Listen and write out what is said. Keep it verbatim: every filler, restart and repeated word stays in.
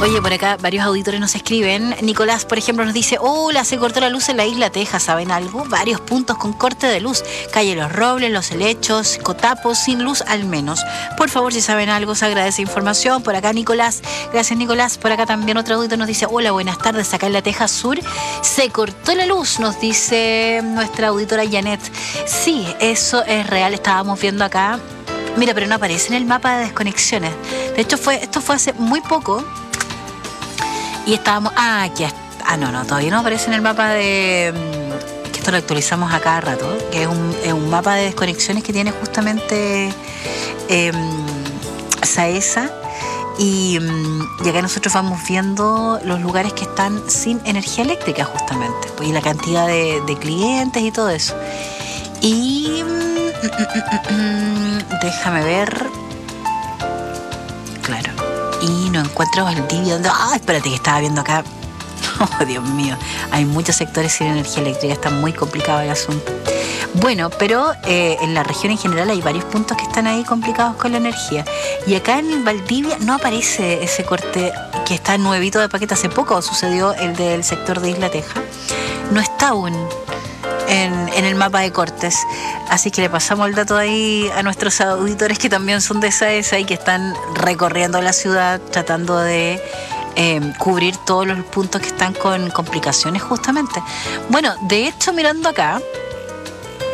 Oye, por acá varios auditores nos escriben. Nicolás, por ejemplo, nos dice: hola, se cortó la luz en la isla Texas, ¿saben algo? Varios puntos con corte de luz. Calle Los Robles, Los Helechos, Cotapos, sin luz al menos. Por favor, si saben algo, se agradece información. Por acá, Nicolás. Gracias, Nicolás. Por acá también otro auditor nos dice: hola, buenas tardes. Acá en la Texas Sur se cortó la luz, nos dice nuestra auditora Janet. Sí, eso es real. Estábamos viendo acá. Mira, pero no aparece en el mapa de desconexiones. De hecho, fue esto fue hace muy poco. Y estábamos... Ah, aquí está. Ah, no, no, todavía no aparece en el mapa de... Que esto lo actualizamos a cada rato. Que es un, es un mapa de desconexiones que tiene justamente eh, SAESA. Y, y acá nosotros vamos viendo los lugares que están sin energía eléctrica justamente. Pues, y la cantidad de, de clientes y todo eso. Y... Déjame ver... Claro. Y no encuentro Valdivia. Ah, espérate, que estaba viendo acá. Oh, Dios mío. Hay muchos sectores sin energía eléctrica. Está muy complicado el asunto. Bueno, pero eh, en la región en general hay varios puntos que están ahí complicados con la energía. Y acá en Valdivia no aparece ese corte que está nuevito de paquete. Hace poco sucedió el del sector de Isla Teja. No está aún En, en el mapa de cortes, así que le pasamos el dato ahí a nuestros auditores que también son de SAESA y que están recorriendo la ciudad tratando de eh, cubrir todos los puntos que están con complicaciones justamente. Bueno, de hecho, mirando acá,